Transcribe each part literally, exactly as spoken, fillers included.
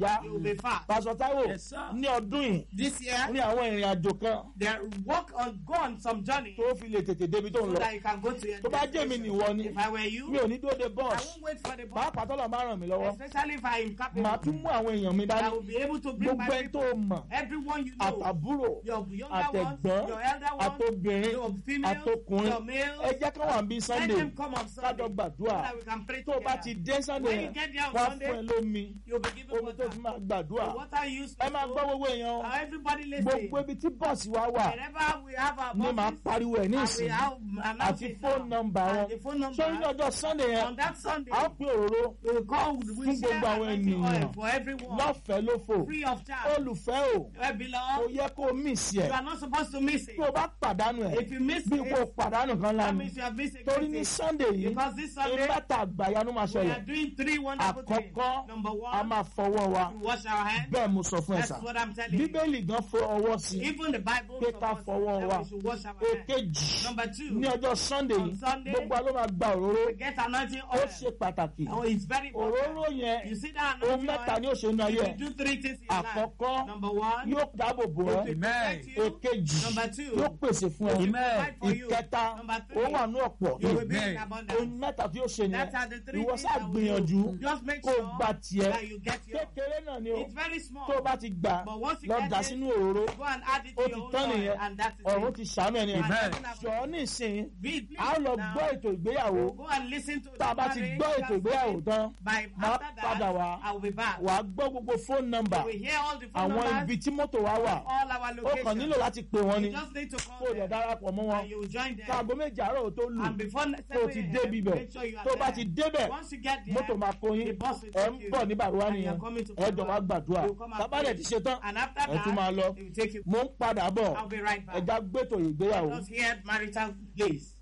yá. You will be fast. Pásọ Táíwò Yes, sir. ní ọdún yìí This year, ní àwọn ìrìn àjò kan they walk on, go on some journey tó fi lè tètè débi tó ń so lọ. that you can go to your Tó bá jẹ́ mi destination. nìwọ ni If I were you, mi ò ní dúró de I bọ́ọ̀sì. won't wait for the bus. Pàápàá tọ́lọ̀ máa ràn mí lọ́wọ́. Especially if I am capable. Màá tún mú àwọn èèyàn mi I dání. will be able to bring my Gbogbo ẹni people. tó mọ̀ Everyone you know. àtàbúrò Your younger ones, àtẹ̀gbọ́n your elder ones, àtobìnrin your females, àtọkùnrin. your males. Ẹ jẹ́ ká wà bí Let Sunday them come on Sunday. kájọ gbàdúrà. So that we can pray Tó o bá together. ti dé Sunday When you yẹn, get there on wá Sunday, fún ẹ lómi. you'll be given Omi tó water. fi máa gbàdúrà. The water used Ẹ máa to gbọ́ gbogbo èèyàn o. Now everybody listen. Gbogbo ibi tí bọ́ọ̀sì wa wà Wherever we have our ni màá buses, pariwo ẹ̀ ní and we ìsìn. have announce Àti it now. fóònù nọ́mbà And wọn. the phone number. Sórí ní ọjọ́ Sunday yẹn, On that Sunday, a ó pín òróró we will call we fún will share gbogbo àwọn anointing ènìyàn. oil for everyone. lọ́fẹ̀ẹ́ lófò. Free of charge. Olùfẹ́ o, Well, kò beloved, yẹ kó o miss you ẹ̀. are not supposed to miss it. Tó o bá pàdánù ẹ̀, If you miss bí kò it, pàdánù kan that lánàá. means you have missed a Torí great ní thing. Sunday yìí, Because this Sunday, ìmẹ́ta àgbàyanu máa we are ṣẹlẹ̀. doing three wonderful things. Àkọ́kọ́, Number a one, máa fọwọ́ wa. we wash our hands. Bẹ́ẹ̀ mo sọ fún ẹ That's sà. what I'm telling you. Bíbélì gan fọ ọwọ́ sí i. Even the Bible Pé ká supports fọwọ́ that wa. we should wash our hands. Èkejì, Number two, ní ọjọ́ Sunday on yìí, Sunday, gbogbo wa ló máa gba òróró. we get anointing Ó oil. ṣe pàtàkì. Oh, it's very important. Òróró yẹn, You see that ohun anointing mẹ́ta ni ó oil? ṣe nínú ayé You ẹ̀. do three things in your life. Àkọ́kọ́, Number one, yóò dáàbò bò it ẹ́. will Amen. protect you. Èkejì, Number two, yóò pèsè fún ẹ. it will Amen. provide for you. Ìkẹta, Number ó three, wà ní ọ̀pọ̀. you will be in Amen. abundance. Ohun mẹ́ta tí ó ṣe nìyẹn. That are the three Ìwọ things ṣáà that we gbìyànjú do. Just make kó o sure gba tiẹ̀. that you get yours. Kékeré náà ni o. It's very small. Tó o bá ti gbà, But once you lọ get dà it, sínú òróró. Go and add it Ó to ti your own tán oil, nìyẹn. and that is Ọ̀run it. ti ṣàánú ẹni yẹn. Amen. Jọ̀ọ́ ní ìsìn, Be a ó lọ now. gbọ́ ètò ìgbéyàwó. Go and listen to Tá a the bá ti marriage gbọ́ ètò ìgbéyàwó tán, By máa after padà that, wá. I will be back. Wà á gbọ́ gbogbo fóònù nọ́mbà. We hear all the phone Àwọn numbers, ibi tí mọ́tò wa wà. all our Ó kàn nílò locations. láti pè wọ́n ni. You just need to Kó call o dẹ̀ them, darapọ̀ mọ́ wọn. and you will join them. Káàgó méjì àárọ̀ ò tó lù. And before Tó o ti seven dé a m, bíbẹ̀. make sure you are Tó o bá there. ti débẹ̀, Once you get there, mọ́tò máa kó yín. the bus will Ẹ take ń you. bọ̀ ní Bàrúwá And you nìyẹn. are coming to Ẹ jọ wá gbàdúrà. You come and Tábàlẹ̀ ti pray. ṣe tán. And after Ẹ tún máa that, lọ. it will take you. Mo ń padà bọ̀. I'll be right back. Ẹja gbẹ́tò ìgbéyàwó. Just hear marital bliss.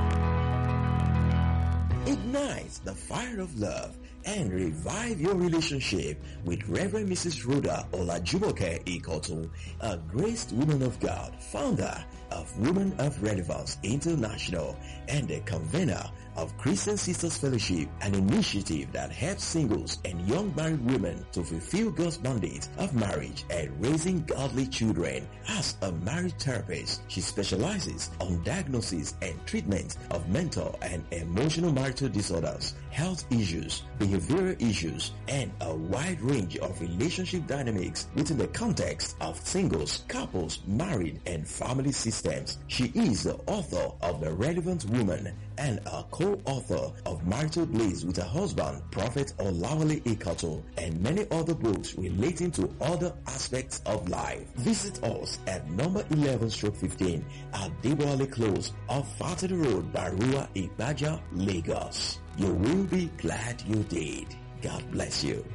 Ignite the fire of love and revive your relationship with Reverend Missus Rhoda Olajumoke Ikotun, a graced woman of God, founder of Women of Relevance International and a convener of Christian Sisters Fellowship, an initiative that helps singles and young married women to fulfill God's mandate of marriage and raising godly children. As a marriage therapist, she specializes on diagnosis and treatment of mental and emotional marital disorders, health issues, behavioral issues, and a wide range of relationship dynamics within the context of singles, couples, married, and family systems. She is the author of The Relevant Woman and a co-author of Marital Bliss with her husband, Prophet Olawale Ikato, and many other books relating to other aspects of life. Visit us at number eleven stroke fifteen at Deboale Close off Fatty Road, Barua, Ibaja, Lagos. You will be glad you did. God bless you.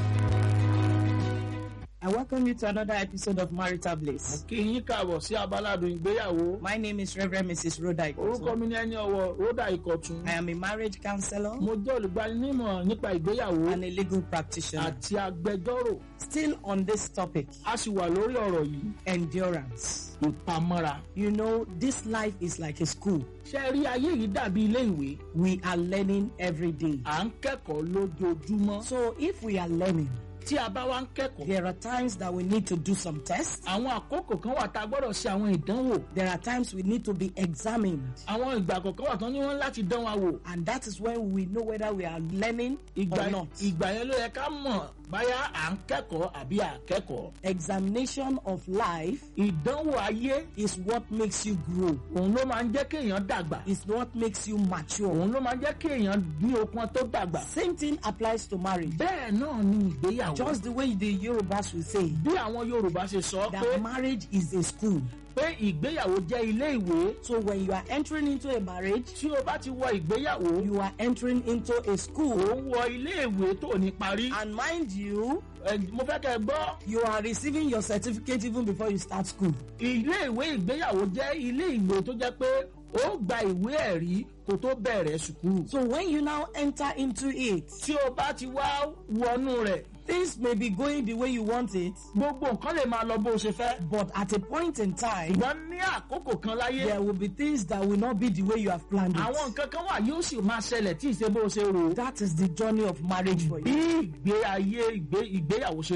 I welcome you to another episode of Marital Bliss. Kí yín káàbọ̀ sí abaládùn ìgbéyàwó. My name is Reverend Missus Rhoda Orúkọ Ikotun. mi ní ẹni ọwọ́ Rhoda Ikotun. I am a marriage counselor Mo jẹ́ olùgbaninímọ̀ràn nípa ìgbéyàwó and a legal practitioner. àti agbẹjọ́rò. Still on this topic, A sì wà lórí ọ̀rọ̀ yìí. endurance. Ìpamọ́ra. You know, this life is like a school. Ṣé rí ayé yìí dàbí ilé ìwé? We are learning every day. À ń kẹ́kọ̀ọ́ lójoojúmọ́. So if we are learning, Tí a bá wá ń kẹ́kọ̀ọ́, there are times that we need to do some tests. àwọn àkókò kan wà tá a gbọ́dọ̀ ṣe àwọn ìdánwò. There are times we need to be examined. Àwọn ìgbà kọ̀ọ̀kan wà tán ní wọ́n láti dán wa wò. And that is when we know whether we are learning Ìgbà or not. ìgbà yẹn ló yẹ ká mọ̀ báyà à ń kẹ́kọ̀ọ́ àbí à kẹ́kọ̀ọ́. Examination of life Ìdánwò ayé is what makes you grow. òun ló máa ń jẹ́ kéèyàn dàgbà. It's what makes you mature. Òun ló máa ń jẹ́ kéèyàn ní okun tó dàgbà. Same thing applies to marriage. Bẹ́ẹ̀ náà ni ìgbéyàwó. Just the way the Yorubas will say Bí àwọn Yorùbá ṣe sọ pé that marriage is a school. pé ìgbéyàwó jẹ́ ilé ìwé. So when you are entering into a marriage, Tí o bá ti wọ ìgbéyàwó, you are entering into a school. ò ń wọ ilé ìwé tó ní parí. And mind you, Ẹ, mo fẹ́ kẹ́ ẹ gbọ́. you are receiving your certificate even before you start school. Ilé ìwé ìgbéyàwó jẹ́ ilé ìwé tó jẹ́ pé ó gba ìwé ẹ̀rí kó tó bẹ̀rẹ̀ sùkúrù. So when you now enter into it, Tí o bá ti wá wọnú rẹ̀, things may be going the way you want it, gbogbo nǹkan lè máa lọ bó o ṣe fẹ́. but at a point in time, Ṣùgbọ́n ní àkókò kan láyé, there will be things that will not be the way you have planned àwọn it. nǹkan kan wà yóò sì máa ṣẹlẹ̀ tí ì ṣe bó o ṣe rò ó. That is the journey of marriage for Bí you. ìgbé ayé ìgbé- ìgbéyàwó ṣe